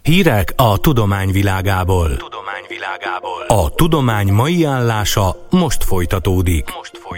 Hírek a tudomány világából. A tudomány mai állása most folytatódik.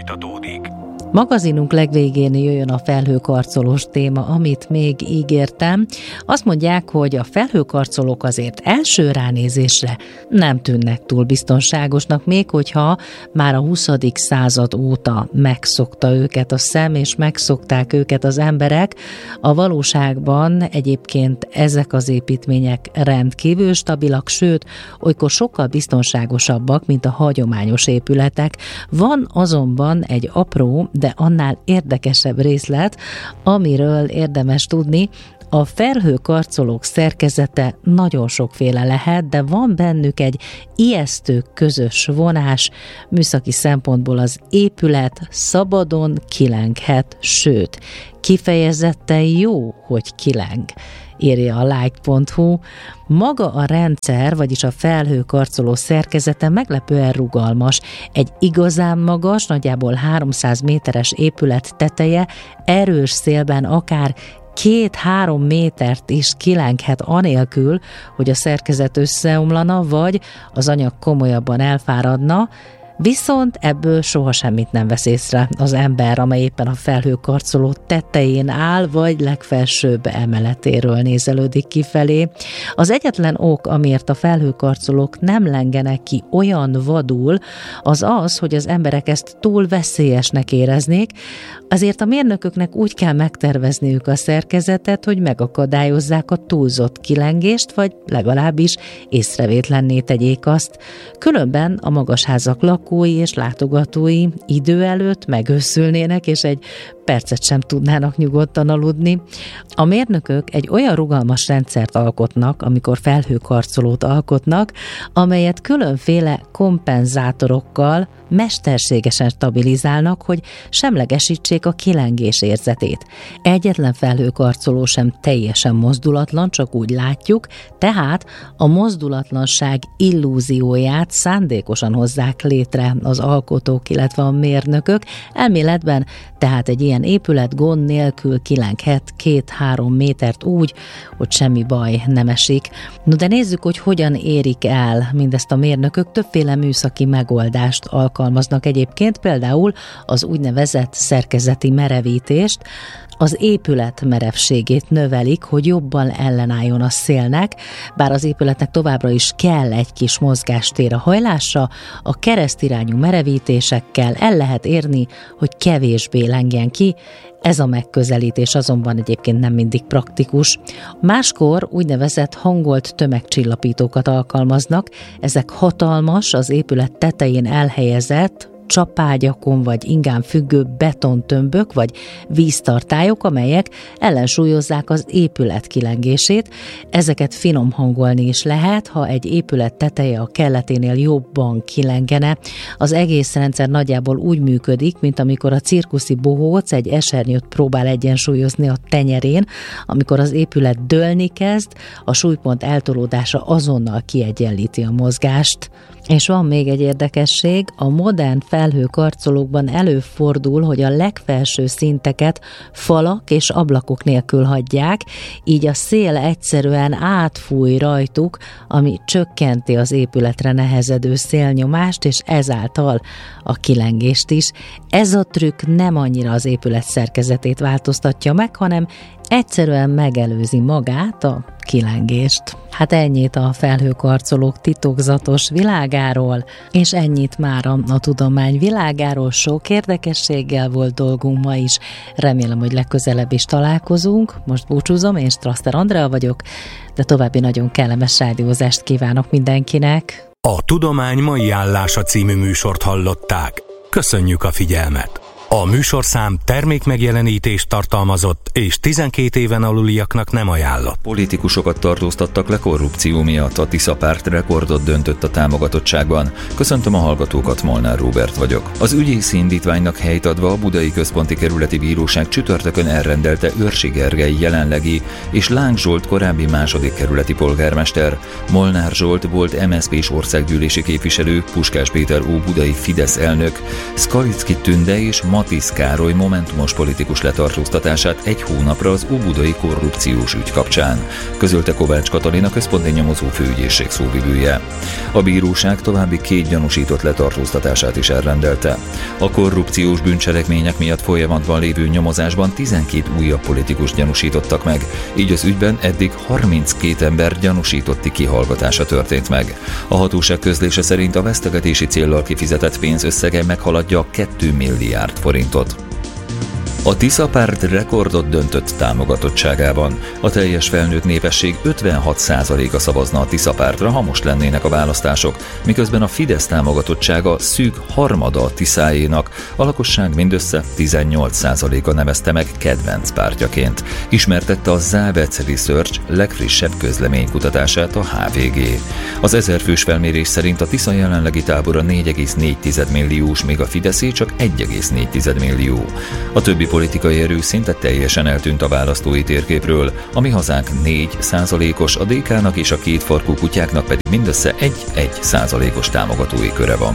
Magazinunk legvégén jöjjön a felhőkarcolós téma, amit még ígértem. Azt mondják, hogy a felhőkarcolók azért első ránézésre nem tűnnek túl biztonságosnak, még hogyha már a 20. század óta megszokta őket a szem, és megszokták őket az emberek. A valóságban egyébként ezek az építmények rendkívül stabilak, sőt, olykor sokkal biztonságosabbak, mint a hagyományos épületek. Van azonban egy apró, de annál érdekesebb részlet, amiről érdemes tudni. A felhőkarcolók szerkezete nagyon sokféle lehet, de van bennük egy ijesztő közös vonás. Műszaki szempontból az épület szabadon kilenghet, sőt, kifejezetten jó, hogy kileng, írja a like.hu. Maga a rendszer, vagyis a felhőkarcoló szerkezete meglepően rugalmas. Egy igazán magas, nagyjából 300 méteres épület teteje erős szélben akár 2-3 métert is kilenghet anélkül, hogy a szerkezet összeomlana, vagy az anyag komolyabban elfáradna, viszont ebből soha semmit nem vesz észre az ember, amely éppen a felhőkarcoló tetején áll, vagy legfelsőbb emeletéről nézelődik kifelé. Az egyetlen ok, amiért a felhőkarcolók nem lengenek ki olyan vadul, az az, hogy az emberek ezt túl veszélyesnek éreznék, azért a mérnököknek úgy kell megtervezniük a szerkezetet, hogy megakadályozzák a túlzott kilengést, vagy legalábbis észrevétlenné tegyék azt. Különben a magasházak lakói és látogatói idő előtt megőszülnének, és egy percet sem tudnának nyugodtan aludni. A mérnökök egy olyan rugalmas rendszert alkotnak, amikor felhőkarcolót alkotnak, amelyet különféle kompenzátorokkal mesterségesen stabilizálnak, hogy semlegesítsék a kilengés érzetét. Egyetlen felhőkarcoló sem teljesen mozdulatlan, csak úgy látjuk, tehát a mozdulatlanság illúzióját szándékosan hozzák létre az alkotók, illetve a mérnökök. Elméletben tehát egy ilyen épület gond nélkül kilenghet 2-3 métert úgy, hogy semmi baj nem esik. No, de nézzük, hogy hogyan érik el mindezt a mérnökök. Többféle műszaki megoldást alkalmaznak egyébként, például az úgynevezett szerkezeti merevítést. Az épület merevségét növelik, hogy jobban ellenálljon a szélnek, bár az épületnek továbbra is kell egy kis mozgástér a hajlásra, a keresztirányú merevítésekkel el lehet érni, hogy kevésbé lengjen ki. Ez a megközelítés azonban egyébként nem mindig praktikus. Máskor úgynevezett hangolt tömegcsillapítókat alkalmaznak, ezek hatalmas, az épület tetején elhelyezett, csapágyakon vagy ingán függő betontömbök vagy víztartályok, amelyek ellensúlyozzák az épület kilengését. Ezeket finom hangolni is lehet, ha egy épület teteje a kelleténél jobban kilengene. Az egész rendszer nagyjából úgy működik, mint amikor a cirkuszi bohóc egy esernyőt próbál egyensúlyozni a tenyerén. Amikor az épület dőlni kezd, a súlypont eltolódása azonnal kiegyenlíti a mozgást. És van még egy érdekesség, a modern felhőkarcolókban előfordul, hogy a legfelső szinteket falak és ablakok nélkül hagyják, így a szél egyszerűen átfúj rajtuk, ami csökkenti az épületre nehezedő szélnyomást, és ezáltal a kilengést is. Ez a trükk nem annyira az épület szerkezetét változtatja meg, hanem egyszerűen megelőzi magát a kilengést. Hát ennyit a felhőkarcolók titokzatos világáról, és ennyit már a tudomány világáról. Sok érdekességgel volt dolgunk ma is. Remélem, hogy legközelebb is találkozunk. Most búcsúzom, én Strasser Andrea vagyok, de további nagyon kellemes rádiózást kívánok mindenkinek. A Tudomány mai állása című műsort hallották. Köszönjük a figyelmet! A műsorszám termékmegjelenítést tartalmazott, és 12 éven aluliaknak nem ajánlott. Politikusokat tartóztattak le korrupció miatt. A Tisza Párt rekordot döntött a támogatottságban. Köszöntöm a hallgatókat, Molnár Róbert vagyok. Az ügyészi indítványnak helyt adva a Budai Központi Kerületi Bíróság csütörtökön elrendelte Őrsi Gergely jelenlegi és Láng Zsolt korábbi második kerületi polgármester, Molnár Zsolt volt MSZP-s országgyűlési képviselő, Puskás Péter óbudai Fidesz elnök, Skalicki Tünde és Matisz Károly momentumos politikus letartóztatását egy hónapra az óbudai korrupciós ügy kapcsán, közölte Kovács Katalin, a központi nyomozó főügyészség szóvivője. A bíróság további 2 gyanúsított letartóztatását is elrendelte. A korrupciós bűncselekmények miatt folyamatban lévő nyomozásban 12 újabb politikus gyanúsítottak meg, így az ügyben eddig 32 ember gyanúsítotti kihallgatása történt meg. A hatóság közlése szerint a vesztegetési céllal kifizetett pénz összege meghaladja 2 milliárd forintot. A Tisza párt rekordot döntött támogatottságában. A teljes felnőtt népesség 56%-a szavazna a Tisza pártra, ha most lennének a választások, miközben a Fidesz támogatottsága szűk harmada a Tiszáénak, a lakosság mindössze 18%-a nevezte meg kedvenc pártjaként. Ismertette a Závec Research legfrissebb közleménykutatását, a HVG. Az 1000 fős felmérés szerint a Tisza jelenlegi tábora 4,4 milliós, míg a Fideszé csak 1,4 millió. A többi politikai erő szinte teljesen eltűnt a választói térképről, a Mi Hazánk 4%-os, a DK-nak és a kétfarkú kutyáknak pedig mindössze 1% támogatói köre van.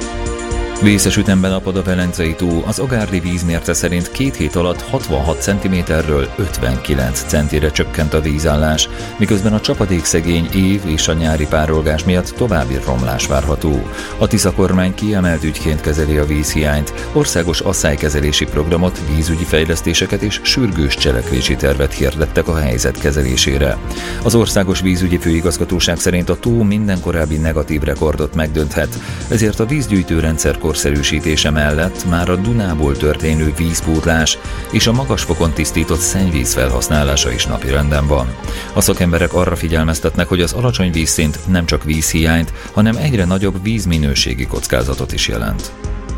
Vészes ütemben apad a Velencei tó, az Agárdi vízmérce szerint 2 hét alatt 66 cm-ről 59 centire csökkent a vízállás, miközben a csapadékszegény év és a nyári párolgás miatt további romlás várható. A Tisza kormány kiemelt ügyként kezeli a vízhiányt, országos asszálykezelési programot, vízügyi fejlesztéseket és sürgős cselekvési tervet hirdettek a helyzet kezelésére. Az Országos Vízügyi Főigazgatóság szerint a tó minden korábbi negatív rekordot megdönthet, ezért a vízgyűjtőrendszer korszerűsítése mellett már a Dunából történő vízpótlás és a magas fokon tisztított szennyvíz felhasználása is napirenden van. A szakemberek arra figyelmeztetnek, hogy az alacsony vízszint nem csak vízhiányt, hanem egyre nagyobb vízminőségi kockázatot is jelent.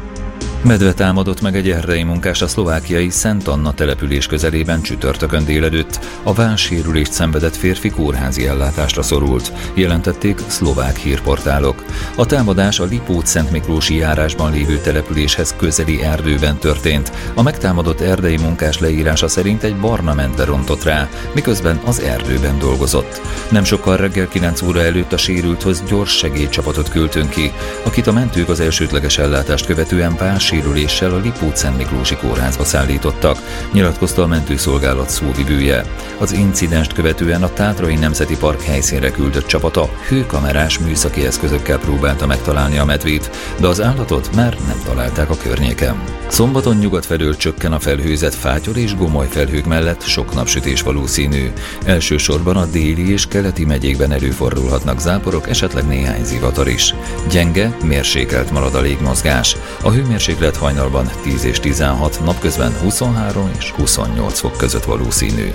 Medve támadott meg egy erdei munkás a szlovákiai Szent Anna település közelében csütörtökön délelőtt. A vállsérülést szenvedett férfi kórházi ellátásra szorult, jelentették szlovák hírportálok. A támadás a Lipót-Szentmiklósi járásban lévő településhez közeli erdőben történt. A megtámadott erdei munkás leírása szerint egy barna medve rontott rá, miközben az erdőben dolgozott. Nem sokkal reggel 9 óra előtt a sérülthöz gyors segélycsapatot küldtünk ki, akit a mentők az elsődleges ellátást követően sérüléssel a Lipót-Szentmiklósi kórházba szállítottak, nyilatkozta a mentőszolgálat szóvivője. Az incidenst követően a Tátrai Nemzeti Park helyszínre küldött csapata hőkamerás műszaki eszközökkel próbálta megtalálni a medvét, de az állatot már nem találták a környéken. Szombaton nyugat felől csökken a felhőzet, fátyor és gomoly felhők mellett sok napsütés valószínű. Elsősorban a déli és keleti megyékben előfordulhatnak záporok, esetleg néhány zivatar is. Gyenge, mérsékelt marad a légmozgás. A hőmérséklet hajnalban 10 és 16, napközben 23 és 28 fok között valószínű.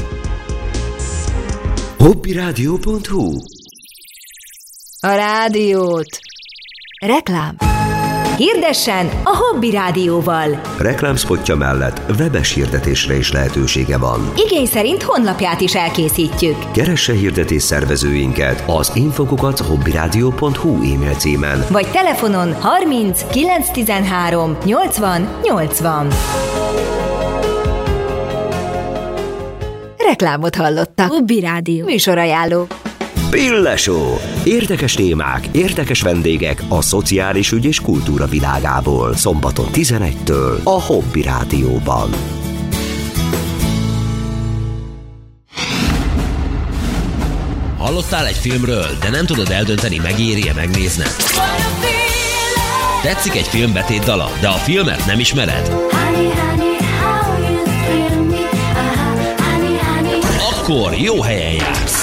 Hobbyradio.hu. A rádiót. Reklám. Hirdessen a Hobby Rádióval. Reklámspotja mellett webes hirdetésre is lehetősége van. Igény szerint honlapját is elkészítjük. Keresse hirdetés szervezőinket az info@hobbyradio.hu e-mail címen, vagy telefonon 30 913 80 80. Reklámot hallotta. Hobby Rádió. Műsorajánló. Pille-show. Érdekes témák, érdekes vendégek a szociális ügy és kultúra világából. Szombaton 11-től a Hobby Rádióban. Hallottál egy filmről, de nem tudod eldönteni, megéri-e megnézned? Tetszik egy film betétdala, de a filmet nem ismered? Akkor jó helyen jársz.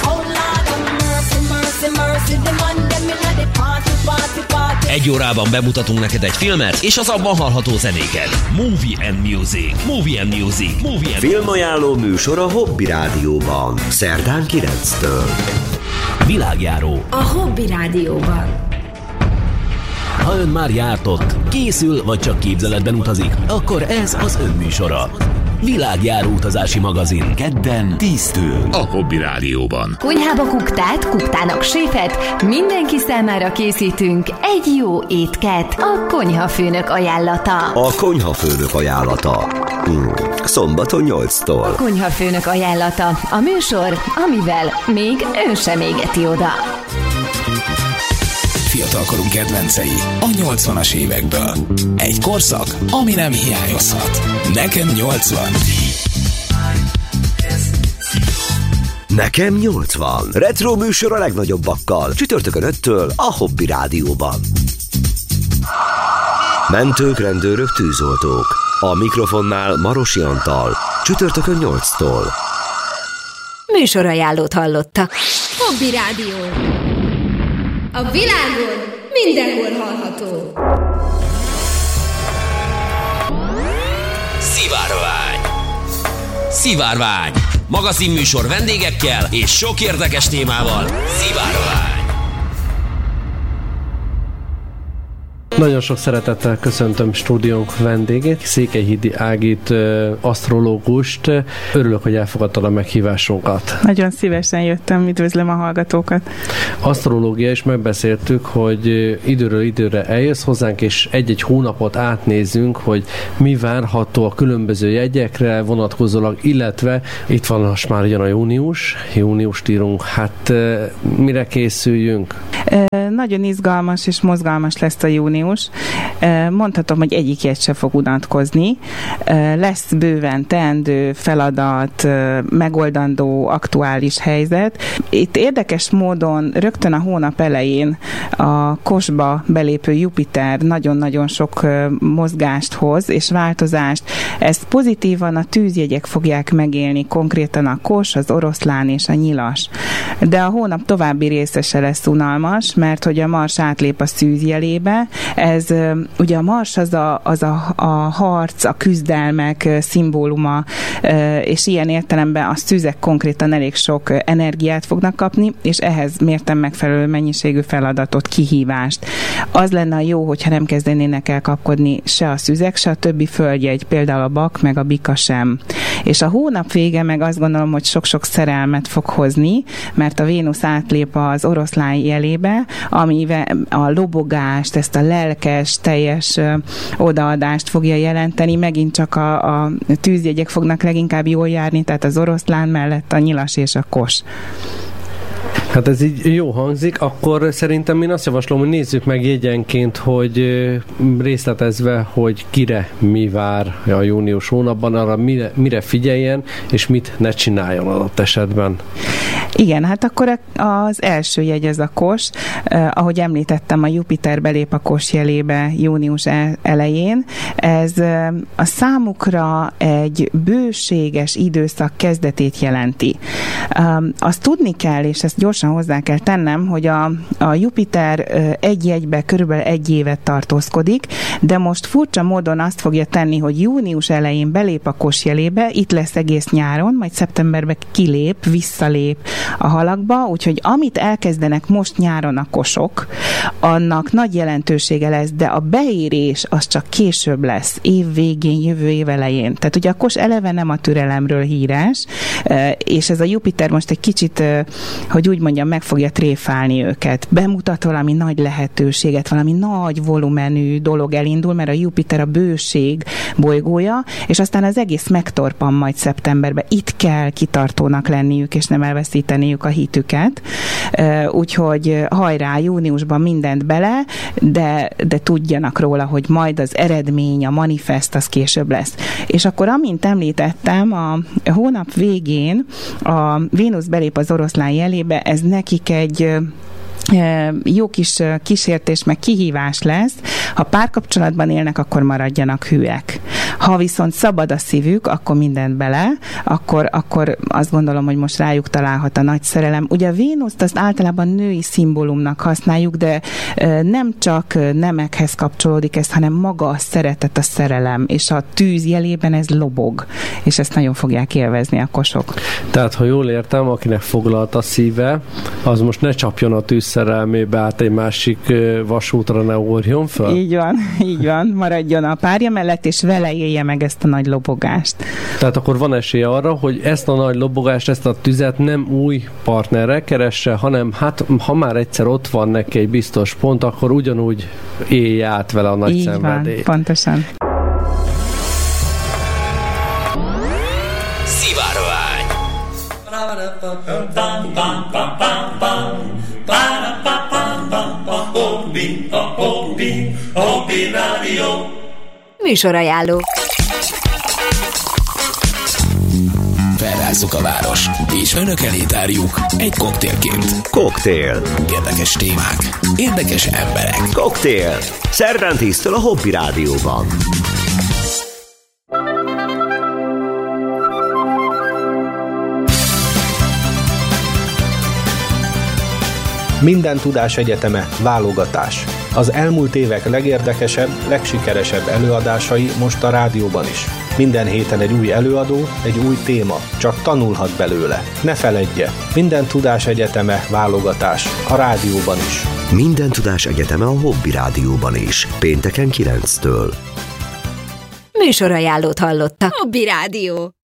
Egy órában bemutatunk neked egy filmet, és az abban hallható zenéket. Movie and Music. Movie and Music. Movie and Filmajánló műsor a Hobby Rádióban. Szerdán 9-től. Világjáró. A Hobby Rádióban. Ha ön már járt ott, készül vagy csak képzeletben utazik, akkor ez az ön műsora. Világjáró utazási magazin. Kedden 10-től. A Hobby Rádióban. Konyhába kuktát, kuktának séfet, mindenki számára készítünk egy jó étket. A konyhafőnök ajánlata. A konyhafőnök ajánlata. Szombaton 8-tól. A konyhafőnök ajánlata. A műsor, amivel még ön sem égeti oda. fiatalkorunk kedvencei a 80-as évekből. Egy korszak, ami nem hiányozhat. Nekem 80. Nekem 80. Retro műsor a legnagyobbakkal. Csütörtökön 5-től a Hobby Rádióban. Mentők, rendőrök, tűzoltók. A mikrofonnál Marosi Antal. Csütörtökön 8-tól. Műsorajánlót hallottak. Hobby Rádió. A világon mindenhol hallható. Szivárvány. Magazinműsor vendégekkel és sok érdekes témával. Szivárvány. Nagyon sok szeretettel köszöntöm stúdiónk vendégét, Székelyhidi Ágit, asztrológust. Örülök, hogy elfogadtad a meghívásunkat. Nagyon szívesen jöttem, üdvözlöm a hallgatókat. Asztrológia is megbeszéltük, hogy időről időre eljössz hozzánk, és egy-egy hónapot átnézünk, hogy mi várható a különböző jegyekre vonatkozólag, illetve itt van most már jön a júniust írunk, hát mire készüljünk? Nagyon izgalmas és mozgalmas lesz a június. Mondhatom, hogy egyik jegy se fog unatkozni. Lesz bőven teendő, feladat, megoldandó, aktuális helyzet. Itt érdekes módon rögtön a hónap elején a Kosba belépő Jupiter nagyon-nagyon sok mozgást hoz és változást. Ezt pozitívan a tűzjegyek fogják megélni, konkrétan a Kos, az Oroszlán és a Nyilas. De a hónap további része se lesz unalmas, mert hogy a Mars átlép a szűz jelébe. Ez ugye a Mars az a harc, a küzdelmek szimbóluma, és ilyen értelemben a szűzek konkrétan elég sok energiát fognak kapni, és ehhez mérten megfelelő mennyiségű feladatot, kihívást. Az lenne jó, hogyha nem kezdenének el kapkodni se a szűzek, se a többi földjegy, például a Bak, meg a Bika sem. És a hónap vége meg azt gondolom, hogy sok-sok szerelmet fog hozni, mert a Vénusz átlép az Oroszlán jelébe, amivel a lobogást, ezt a lelkes, teljes odaadást fogja jelenteni. Megint csak a tűzjegyek fognak leginkább jól járni, tehát az Oroszlán mellett a Nyilas és a Kos. Hát ez így jó hangzik, akkor szerintem én azt javaslom, hogy nézzük meg jegyenként, hogy részletezve, hogy kire mi vár a június hónapban, arra mire figyeljen, és mit ne csináljon adott esetben. Igen, hát akkor az első jegy az a Kos. Ahogy említettem, a Jupiter belép a Kos jelébe június elején. Ez a számukra egy bőséges időszak kezdetét jelenti. Azt tudni kell, és ezt gyorsan hozzá kell tennem, hogy a Jupiter egy jegybe körülbelül 1 évet tartózkodik, de most furcsa módon azt fogja tenni, hogy június elején belép a Kos jelébe, itt lesz egész nyáron, majd szeptemberben kilép, visszalép a halakba, úgyhogy amit elkezdenek most nyáron a kosok, annak nagy jelentősége lesz, de a beérés az csak később lesz, év végén, jövő év elején. Tehát ugye a Kos eleve nem a türelemről híres, és ez a Jupiter most egy kicsit, hogy úgy mondjam, meg fogja tréfálni őket. Bemutat valami nagy lehetőséget, valami nagy volumenű dolog elindul, mert a Jupiter a bőség bolygója, és aztán az egész megtorpan majd szeptemberben. Itt kell kitartónak lenniük, és nem elveszíteniük a hitüket. Úgyhogy hajrá, júniusban mindent bele, de tudjanak róla, hogy majd az eredmény, a manifest az később lesz. És akkor, amint említettem, a hónap végén a Vénusz belép az Oroszlán jelébe, ez nekik egy jó kis kísértés, meg kihívás lesz. Ha párkapcsolatban élnek, akkor maradjanak hűek. Ha viszont szabad a szívük, akkor mindent bele, akkor azt gondolom, hogy most rájuk találhat a nagy szerelem. Ugye a Vénuszt azt általában női szimbólumnak használjuk, de nem csak nemekhez kapcsolódik ez, hanem maga a szeretet, a szerelem, és a tűz jelében ez lobog, és ezt nagyon fogják élvezni a kosok. Tehát, ha jól értem, akinek foglalt a szíve, az most ne csapjon a tűz szerelmébe át egy másik vasútra, ne ugorjon föl? Így van, maradjon a párja mellett, és vele élje meg ezt a nagy lobogást. Tehát akkor van esély arra, hogy ezt a nagy lobogást, ezt a tüzet nem új partnerre keresse, hanem hát, ha már egyszer ott van neki egy biztos pont, akkor ugyanúgy élje át vele a nagy szenvedélyt. Így van, pontosan. Szivárvány. Műsorajánló. Felrázzuk a város, és önök elé tárjuk egy koktélként. Koktél. Érdekes témák, érdekes emberek. Koktél. Szerdán 10-től a Hobby Rádióban. Minden tudás egyeteme válogatás. Az elmúlt évek legérdekesebb, legsikeresebb előadásai most a rádióban is. Minden héten egy új előadó, egy új téma, csak tanulhat belőle. Ne feledje, Minden tudás egyeteme válogatás a rádióban is. Minden tudás egyeteme a Hobby Rádióban is. Pénteken 9-től. Műsorajánlót hallottak. Hobby Rádió.